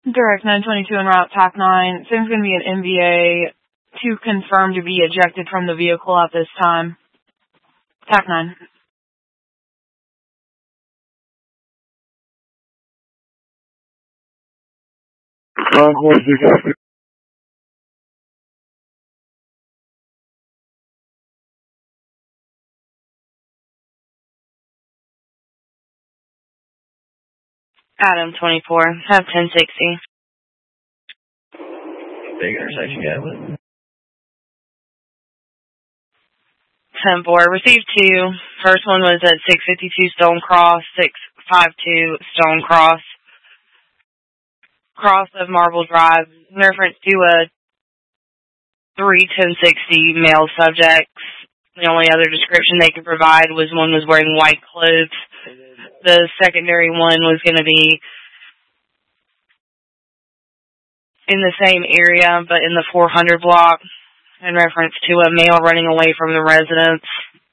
Direct 922 en route, TAC 9. Seems going to be an MVA to confirm to be ejected from the vehicle at this time. TAC 9. Adam 24, have 1060. Big intersection, yeah. 10-4, received 2. First one was at 652 Stone Cross, 652 Stone Cross. Cross of Marble Drive, in reference to a 31060 male subjects. The only other description they could provide was one was wearing white clothes. The secondary one was going to be in the same area, but in the 400 block, in reference to a male running away from the residence.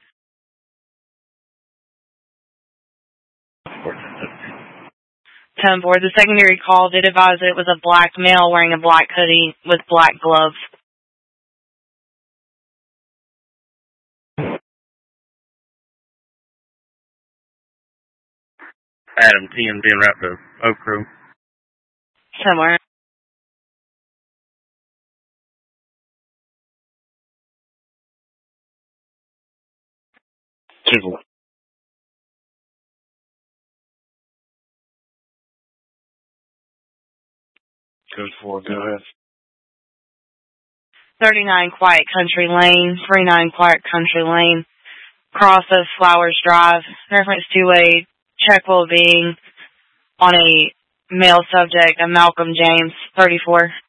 10-4, the secondary call did advise it was a black male wearing a black hoodie with black gloves. Adam 10 being wrapped to Oak Crew. Somewhere. Chisel. Code 4, go ahead. 39 Quiet Country Lane, 39 Quiet Country Lane, cross of Flowers Drive, reference to a check well being on a male subject, a Malcolm James, 34.